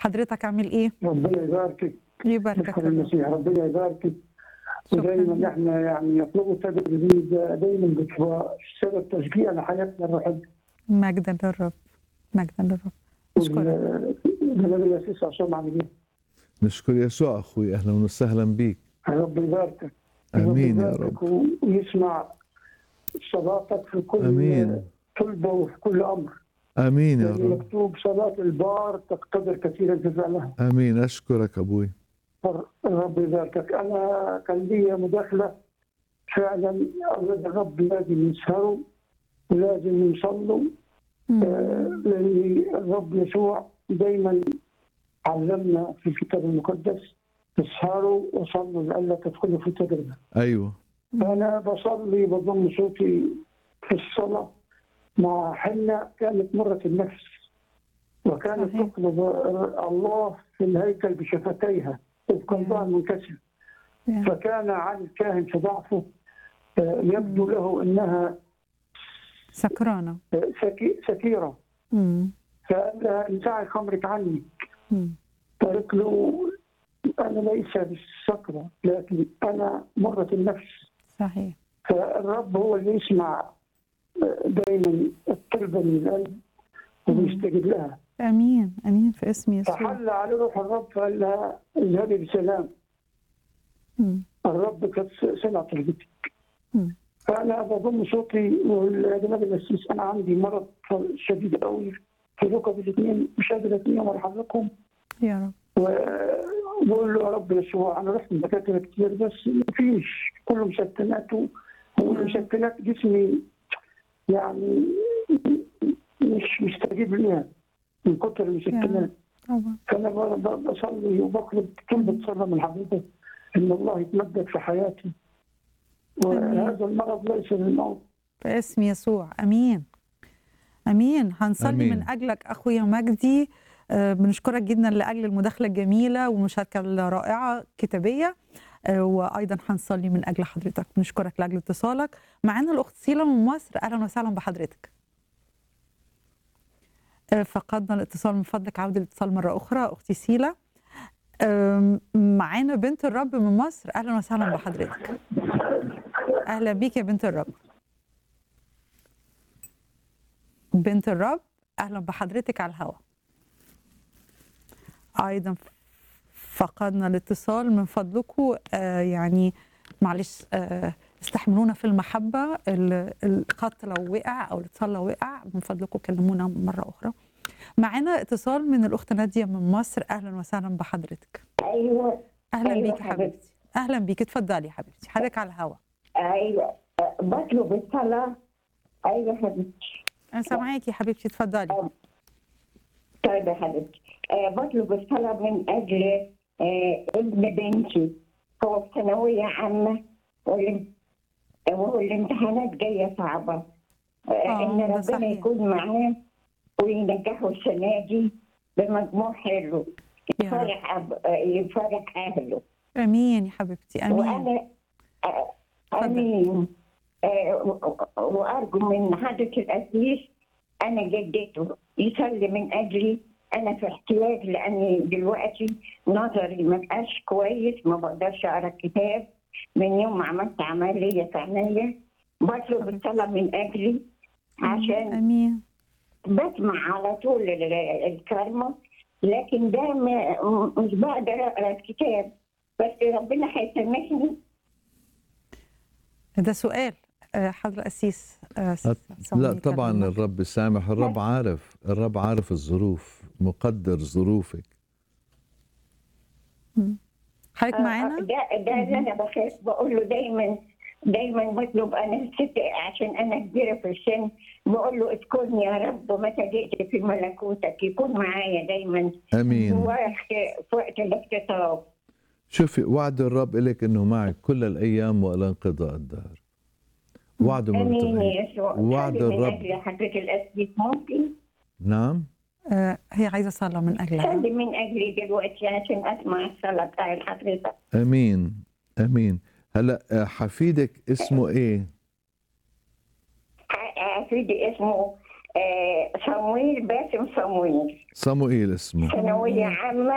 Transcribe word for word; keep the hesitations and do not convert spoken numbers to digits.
حضرتك عامل ايه؟ ربنا يباركك. يباركك نشكر يا رب. المسيح، ربنا يباركك. شكراً. ودايما احنا يعني نطلب التدريب دايما بتبقى سبب تشجيع لحياتنا الروحيه. مجدا للرب، مجدا للرب. نشكرك. والنبي الاسيس عصام عامل ايه؟ نشكر يسوع أخوي، أهلا وسهلا بيك. رب يباركك. آمين يا يباركك رب. ويسمع صلاتك في كل آمين. طلبه وفي كل امر. آمين يا لأن رب. مكتوب صلاه البار تقتدر كثيرا جزاء. آمين. أشكرك أبوي. رب يباركك. انا كان لي مداخله فعلا. اولاد الرب لازم يسهروا ولازم يصلوا. آه، لأن الرب يسوع دايما علمنا في الكتاب المقدس اسهروا وصلوا لئلا تدخلوا في تجربه. أيوه. فانا بصلي بضم صوتي في الصلاه مع حنة كانت مرة النفس، وكانت صحيح. تطلب الله في الهيكل بشفتيها وبقلبها المنكسر. يا. فكان علي الكاهن في ضعفه آه، يبدو له انها سكرانة. آه، سكي- سكيره. مم. فقال لها انزعي خمرك عني. مم. قالت له انا ليس بالسكره لكن انا مرة النفس. صحيح. فالرب هو اللي يسمع آه، دايما الطلبه من القلب وبيستجيب لها. امين امين في اسم يسوع. فحل على روح الرب فقال لها اذهبي بسلام. مم. الرب قد سمع طلبتك. مم. فانا بضم صوتي واقول يا جناب القسيس انا عندي مرض شديد قوي في ركبي الاثنين، مش قادر اتنيهم ولا احركهم. يا رب. وبقول له يا رب يسوع انا رحت لدكاتره كتير بس مفيش، كله مسكنات ومسكنات جسمي يعني مش مستجيب ليها من كتر المسكنات. طبعا. فانا ب- ب- بصلي وبطلب طلبة صلاة من حضرتك ان الله يتمجد في حياتي وهذا المرض ليس للموت. في اسم يسوع. امين امين. هنصلي آمين. من اجلك اخويا مجدي. آه، بنشكرك جدا لاجل المداخله الجميله والمشاركه الرائعه كتابيه. آه، وايضا هنصلي من اجل حضرتك. بنشكرك لاجل اتصالك. معانا الاخت سيلا من مصر. اهلا وسهلا بحضرتك. آه، فقدنا الاتصال، من فضلك عودة الاتصال مره اخرى اختي سيلا. آم، معانا بنت الرب من مصر. اهلا وسهلا بحضرتك. اهلا بيك يا بنت الرب. بنت الرب اهلا بحضرتك على الهواء. ايضا فقدنا الاتصال، من فضلكم آه يعني معلش آه استحملونا في المحبه. ال- الخط لو وقع او الاتصال لو وقع من فضلكم كلمونا مره اخرى. معانا اتصال من الاخت ناديه من مصر. اهلا وسهلا بحضرتك. ايوه اهلا أيوة بيك يا حبيبتي. اهلا بيك، اتفضلي يا حبيبتي، حضرتك على الهواء. ايوه بطلب الصلاه. ايوه حبيبتي. انا سامعاكي يا حبيبتي، اتفضلي. طيب يا حبيبتي، أه بطلب الصلاه من اجل أه ابن بنتي، هو في ثانويه عامه والام- والامتحانات جايه صعبه. أه آه، ان ده ربنا صحيح. يكون معاه وينجحه السنه دي بمجموع حلو يا رب. يفرح أب- آه، يفرح اهله. امين يا حبيبتي، امين. وانا آه، اتفضل. امين. آه، وارجو من حضره القسيس انا جدته يصلي من اجلي. انا في احتياج لاني دلوقتي نظري ما بقاش كويس، ما بقدرش اقرا الكتاب من يوم ما عملت عمليه في عينيا. بطلب الصلاه من اجلي عشان امين. بسمع على طول ال- الكلمه، لكن ده ما- مش بقدر اقرا الكتاب، بس ربنا هيسامحني. ده سؤال آه، حضرة قسيس. آه، لا سامعني طبعا كلمة. الرب سامح، الرب عارف، الرب عارف الظروف، مقدر ظروفك. مم. حضرتك آه، معانا؟ ده ده اللي انا بخاف بقول له دايما دايما بطلب انا ست عشان انا كبيره في السن، بقول له اذكرني يا رب متى جئت في ملكوتك، يكون معايا دايما امين. وقت في وقت الاختطاف. شوفي، وعد الرب لك انه معك كل الايام والى انقضاء الدهر. وعده ما امين بتغير. يا يسوع. وعد صلي من الرب. اجل حضره القسيس ممكن؟ نعم. آه، هي عايزة صلاة من أجلها. صلي من اجلي دلوقتي عشان اسمع الصلاه بتاع حضرتك. امين امين. هلا آه، حفيدك اسمه ايه؟ ح- حفيدي اسمه آه، صمويل باسم صمويل، صموئيل اسمه. ثانوية عامة